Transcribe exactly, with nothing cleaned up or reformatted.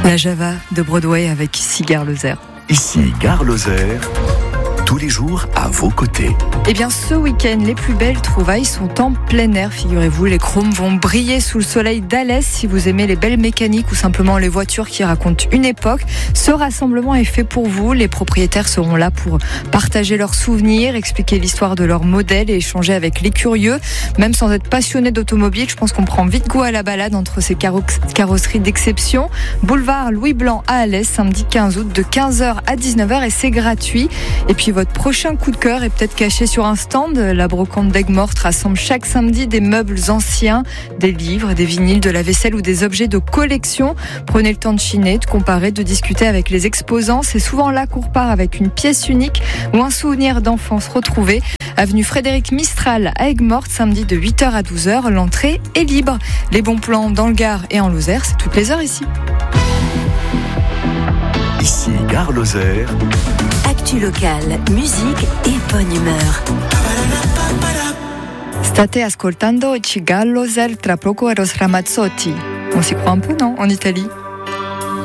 La Java de Broadway avec ici Gare Lozère. Ici Gare Lozère, tous les jours à vos côtés. Eh bien, ce week-end, les plus belles trouvailles sont en plein air, figurez-vous. Les chromes vont briller sous le soleil d'Alès. Si vous aimez les belles mécaniques ou simplement les voitures qui racontent une époque, ce rassemblement est fait pour vous. Les propriétaires seront là pour partager leurs souvenirs, expliquer l'histoire de leurs modèles et échanger avec les curieux. Même sans être passionné d'automobile, je pense qu'on prend vite goût à la balade entre ces carro- carrosseries d'exception. Boulevard Louis Blanc à Alès, samedi quinze août, de quinze heures à dix-neuf heures, et c'est gratuit. Et puis votre prochain coup de cœur est peut-être caché sur un stand. La brocante d'Aigues-Mortes rassemble chaque samedi des meubles anciens, des livres, des vinyles, de la vaisselle ou des objets de collection. Prenez le temps de chiner, de comparer, de discuter avec les exposants. C'est souvent là qu'on repart avec une pièce unique ou un souvenir d'enfance retrouvé. Avenue Frédéric Mistral à Aigues-Mortes, samedi de huit heures à douze heures. L'entrée est libre. Les bons plans dans le Gard et en Lozère, c'est toutes les heures ici. Ici Gare Lozère. Actu locale, musique et bonne humeur. State ascoltando Cigallo Zel tra poco Eros Ramazzotti. On s'y croit un peu, non, en Italie?